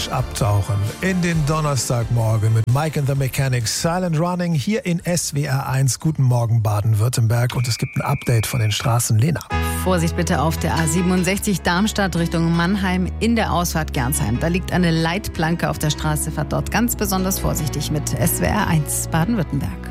musikalisch abtauchen in den Donnerstagmorgen mit Mike and the Mechanics. Silent Running hier in SWR 1. Guten Morgen Baden-Württemberg. Und es gibt ein Update von den Straßen. Lena. Vorsicht bitte auf der A67 Darmstadt Richtung Mannheim in der Ausfahrt Gernsheim. Da liegt eine Leitplanke auf der Straße. Fahrt dort ganz besonders vorsichtig mit SWR 1 Baden-Württemberg.